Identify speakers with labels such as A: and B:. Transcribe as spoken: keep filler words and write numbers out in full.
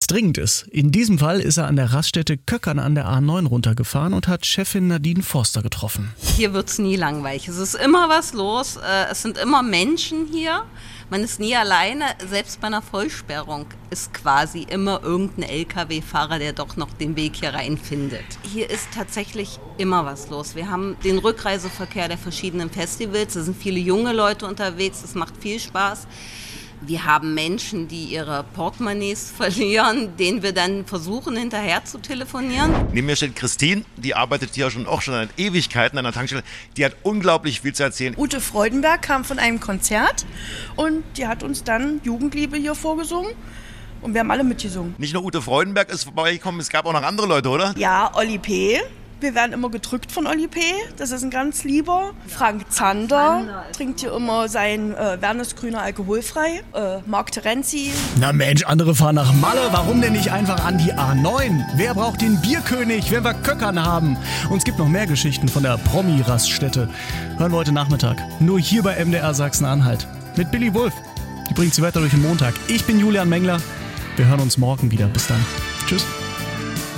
A: dringend ist. In diesem Fall ist er an der Raststätte Köckern an der A neun runtergefahren und hat Chefin Nadine Forster getroffen.
B: Hier wird's nie langweilig. Es ist immer was los. Es sind immer Menschen hier. Man ist nie alleine. Selbst bei einer Vollsperrung ist quasi immer irgendein L K W-Fahrer, der doch noch den Weg hier rein findet. Hier ist tatsächlich immer was los. Wir haben den Rückreiseverkehr der verschiedenen Festivals. Da sind viele junge Leute unterwegs. Es macht viel Spaß. Wir haben Menschen, die ihre Portemonnaies verlieren, denen wir dann versuchen, hinterher zu telefonieren.
C: Neben mir steht Christine, die arbeitet hier schon auch schon seit Ewigkeiten an der Tankstelle. Die hat unglaublich viel zu erzählen.
D: Ute Freudenberg kam von einem Konzert und die hat uns dann Jugendliebe hier vorgesungen. Und wir haben alle mitgesungen.
C: Nicht nur Ute Freudenberg ist vorbeigekommen, es gab auch noch andere Leute, oder?
D: Ja, Olli P. Wir werden immer gedrückt von Olli P. Das ist ein ganz lieber. Frank Zander trinkt hier immer sein äh, Wernesgrüner alkoholfrei. Äh, Marc Terenzi.
A: Na Mensch, andere fahren nach Malle. Warum denn nicht einfach an die A neun? Wer braucht den Bierkönig, wenn wir Köckern haben? Und es gibt noch mehr Geschichten von der Promi-Raststätte. Hören wir heute Nachmittag. Nur hier bei M D R Sachsen-Anhalt. Mit Billy Wulff. Die bringt sie weiter durch den Montag. Ich bin Julian Mengler. Wir hören uns morgen wieder. Bis dann. Tschüss.